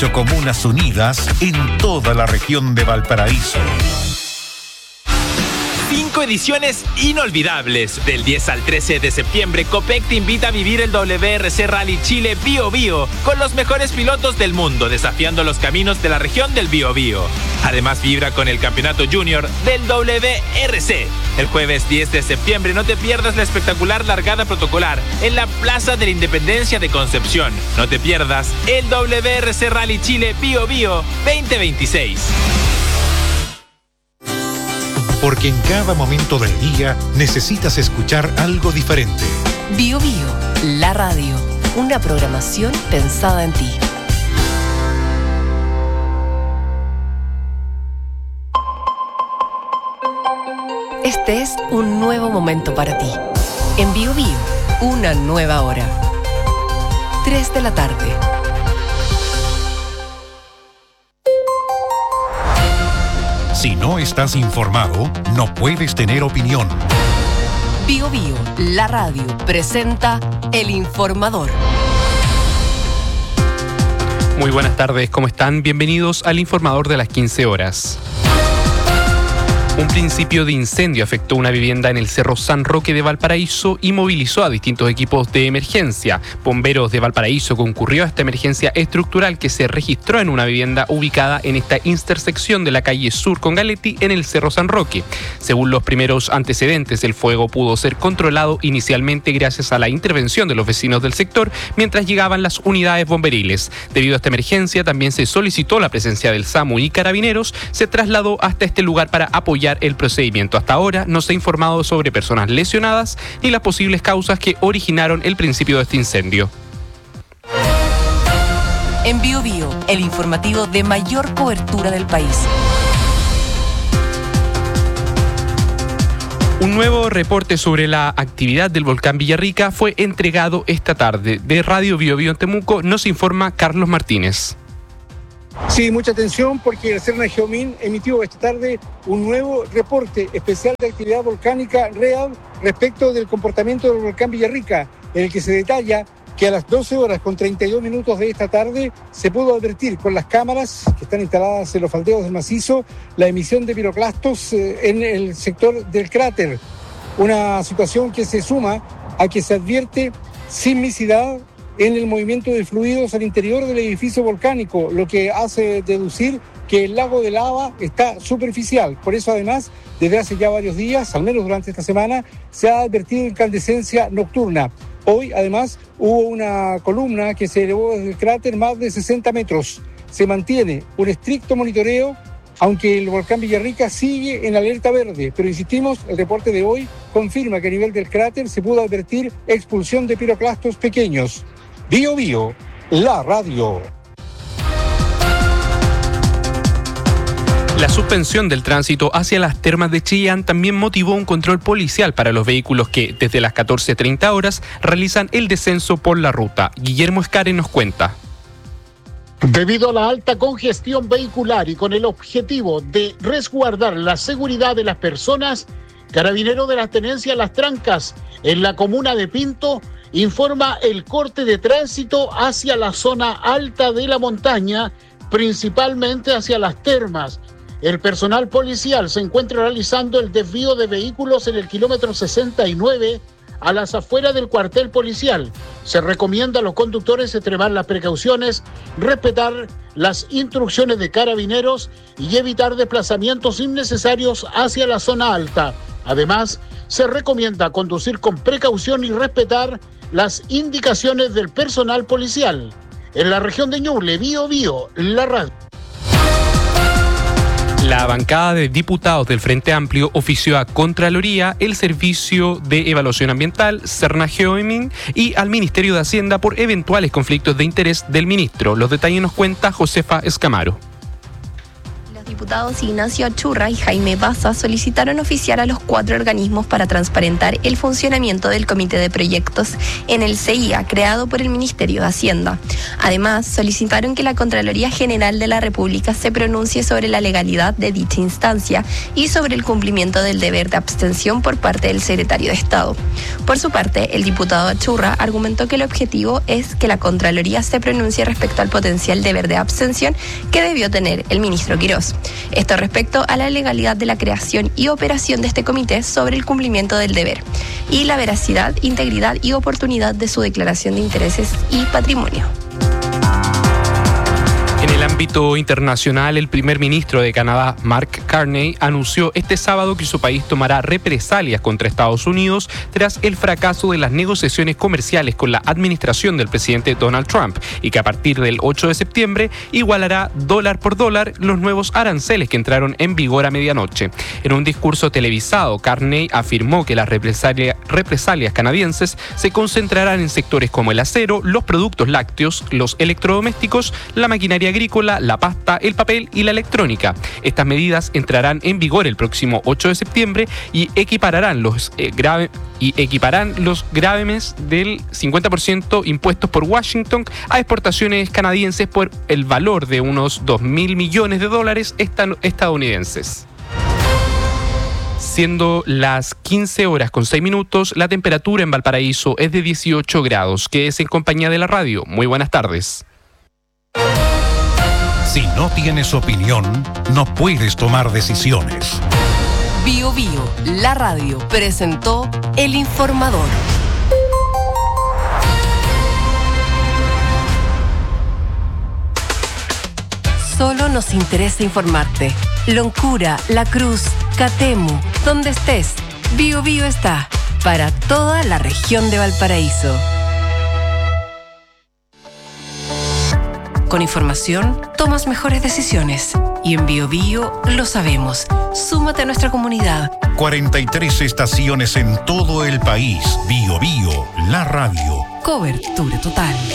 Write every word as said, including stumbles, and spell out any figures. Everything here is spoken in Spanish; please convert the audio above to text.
Comunas unidas en toda la región de Valparaíso. Cinco ediciones inolvidables. Del diez al trece de septiembre, Copec te invita a vivir el W R C Rally Chile Bio Bio con los mejores pilotos del mundo, desafiando los caminos de la región del Bio Bio. Además, vibra con el campeonato junior del W R C. El jueves diez de septiembre no te pierdas la espectacular largada protocolar en la Plaza de la Independencia de Concepción. No te pierdas el W R C Rally Chile Bio Bio veinte veintiséis. Porque en cada momento del día necesitas escuchar algo diferente. Bio Bio, la radio, una programación pensada en ti. Este es un nuevo momento para ti. En Bio Bio, una nueva hora. tres de la tarde. Si no estás informado, no puedes tener opinión. Bio Bio, la radio, presenta El Informador. Muy buenas tardes, ¿cómo están? Bienvenidos al Informador de las quince horas. Un principio de incendio afectó una vivienda en el Cerro San Roque de Valparaíso y movilizó a distintos equipos de emergencia. Bomberos de Valparaíso concurrió a esta emergencia estructural que se registró en una vivienda ubicada en esta intersección de la calle Sur con Galetti en el Cerro San Roque. Según los primeros antecedentes, el fuego pudo ser controlado inicialmente gracias a la intervención de los vecinos del sector mientras llegaban las unidades bomberiles. Debido a esta emergencia, también se solicitó la presencia del SAMU y Carabineros. Se trasladó hasta este lugar para apoyar el procedimiento. Hasta ahora no se ha informado sobre personas lesionadas ni las posibles causas que originaron el principio de este incendio. En Bio Bio, el informativo de mayor cobertura del país. Un nuevo reporte sobre la actividad del volcán Villarrica fue entregado esta tarde. De Radio Bio Bio en Temuco nos informa Carlos Martínez. Sí, mucha atención porque el CERNA Geomin emitió esta tarde un nuevo reporte especial de actividad volcánica real respecto del comportamiento del volcán Villarrica, en el que se detalla que a las doce horas con treinta y dos minutos de esta tarde se pudo advertir con las cámaras que están instaladas en los faldeos del macizo la emisión de piroclastos en el sector del cráter, una situación que se suma a que se advierte sismicidad en el movimiento de fluidos al interior del edificio volcánico, lo que hace deducir que el lago de lava está superficial. Por eso, además, desde hace ya varios días, al menos durante esta semana, se ha advertido incandescencia nocturna. Hoy, además, hubo una columna que se elevó desde el cráter más de sesenta metros. Se mantiene un estricto monitoreo, aunque el volcán Villarrica sigue en alerta verde. Pero insistimos, el reporte de hoy confirma que a nivel del cráter se pudo advertir expulsión de piroclastos pequeños. Bio Bio, la radio. La suspensión del tránsito hacia las termas de Chillán también motivó un control policial para los vehículos que, desde las catorce treinta horas, realizan el descenso por la ruta. Guillermo Escare nos cuenta. Debido a la alta congestión vehicular y con el objetivo de resguardar la seguridad de las personas, Carabineros de la Tenencia Las Trancas, en la comuna de Pinto, informa el corte de tránsito hacia la zona alta de la montaña, principalmente hacia las termas. El personal policial se encuentra realizando el desvío de vehículos en el kilómetro sesenta y nueve a las afueras del cuartel policial. Se recomienda a los conductores extremar las precauciones, respetar las instrucciones de Carabineros y evitar desplazamientos innecesarios hacia la zona alta. Además, se recomienda conducir con precaución y respetar las indicaciones del personal policial. En la región de Ñuble, Bio Bio, la radio. La bancada de diputados del Frente Amplio ofició a Contraloría, el Servicio de Evaluación Ambiental, CERNA Geomin y al Ministerio de Hacienda por eventuales conflictos de interés del ministro. Los detalles nos cuenta Josefa Escamaro. diputados Ignacio Achurra y Jaime Baza solicitaron oficiar a los cuatro organismos para transparentar el funcionamiento del Comité de Proyectos en el C I A, creado por el Ministerio de Hacienda. Además, solicitaron que la Contraloría General de la República se pronuncie sobre la legalidad de dicha instancia y sobre el cumplimiento del deber de abstención por parte del secretario de Estado. Por su parte, el diputado Achurra argumentó que el objetivo es que la Contraloría se pronuncie respecto al potencial deber de abstención que debió tener el ministro Quirós. Esto respecto a la legalidad de la creación y operación de este comité sobre el cumplimiento del deber y la veracidad, integridad y oportunidad de su declaración de intereses y patrimonio. En el ámbito internacional, el primer ministro de Canadá, Mark Carney, anunció este sábado que su país tomará represalias contra Estados Unidos tras el fracaso de las negociaciones comerciales con la administración del presidente Donald Trump y que a partir del ocho de septiembre igualará dólar por dólar los nuevos aranceles que entraron en vigor a medianoche. En un discurso televisado, Carney afirmó que las represalia, represalias canadienses se concentrarán en sectores como el acero, los productos lácteos, los electrodomésticos, la maquinaria agrícola, la pasta, el papel y la electrónica. Estas medidas entrarán en vigor el próximo ocho de septiembre y equipararán los eh, grave, y equiparán los grámenes del cincuenta por ciento impuestos por Washington a exportaciones canadienses por el valor de unos dos mil millones de dólares estadounidenses. Siendo las quince horas con seis minutos, la temperatura en Valparaíso es de dieciocho grados. Quédese en compañía de la radio. Muy buenas tardes. Si no tienes opinión, no puedes tomar decisiones. Bio Bio, la radio, presentó El Informador. Solo nos interesa informarte. Loncura, La Cruz, Catemu, donde estés, Bio Bio está para toda la región de Valparaíso. Con información, tomas mejores decisiones. Y en Bio Bio lo sabemos. Súmate a nuestra comunidad. cuarenta y tres estaciones en todo el país. Bio Bio, la radio. Cobertura total.